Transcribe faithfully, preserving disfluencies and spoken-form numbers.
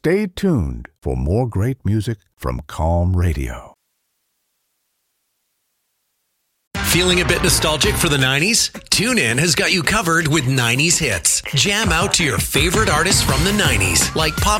Stay tuned for more great music from Calm Radio. Feeling a bit nostalgic for the nineties? TuneIn has got you covered with nineties hits. Jam out to your favorite artists from the nineties, like Pop